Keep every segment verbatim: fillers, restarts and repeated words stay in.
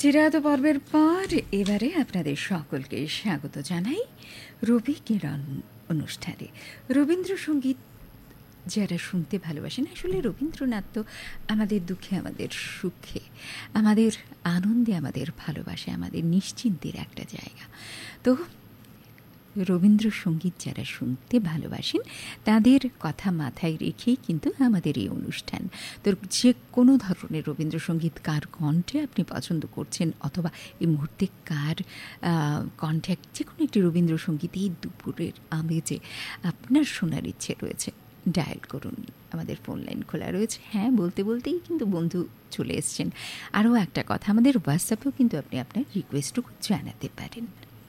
চিরায়ত পর্বের পর এবারে আপনাদের সকলকে স্বাগত জানাই রবি কিরণ অনুষ্ঠানে। রবীন্দ্রসঙ্গীত যারা শুনতে ভালোবাসেন, আসলে রবীন্দ্রনাথ তো আমাদের দুঃখে, আমাদের সুখে, আমাদের আনন্দে, আমাদের ভালোবাসে, আমাদের নিশ্চিন্তের একটা জায়গা। তো রবীন্দ্রসঙ্গীত যারা শুনতে ভালোবাসেন তাদের কথা মাথায় রেখেই কিন্তু আমাদের এই অনুষ্ঠান। তো যে কোনো ধরনের রবীন্দ্রসঙ্গীত কার কণ্ঠে আপনি পছন্দ করছেন, অথবা এই মুহূর্তে কার কণ্ঠে যে কোনো একটি রবীন্দ্রসঙ্গীত এই দুপুরের আমেজে আপনার শোনার ইচ্ছে রয়েছে, ডায়াল করুন। আমাদের ফোন লাইন খোলা রয়েছে। হ্যাঁ, বলতে বলতেই কিন্তু বন্ধু চলে এসছেন। আরও একটা কথা, আমাদের হোয়াটসঅ্যাপেও কিন্তু আপনি আপনার রিকোয়েস্টটুকু জানাতে পারেন।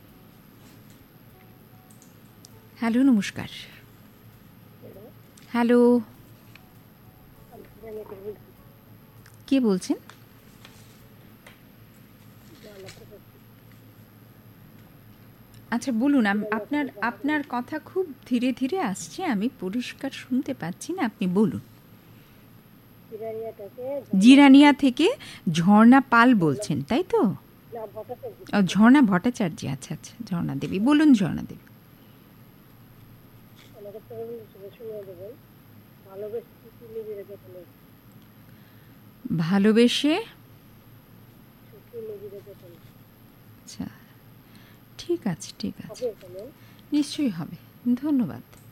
হ্যালো, নমস্কার। হ্যালো, কে বলছেন? আচ্ছা বলুন, আপনার আপনার কথা খুব ধীরে ধীরে আসছে, আমি পরিষ্কার শুনতে পাচ্ছি না, আপনি বলুন। জিরানিয়া থেকে ঝর্ণা পাল বলছেন, তাই তো? ঝর্ণা ভট্টাচার্য, আচ্ছা আচ্ছা, ঝর্ণা দেবী, বলুন ঝর্ণা দেবী। ভালোবেসে, আচ্ছা ঠিক আছে ঠিক আছে, নিশ্চয়ই হবে, ধন্যবাদ।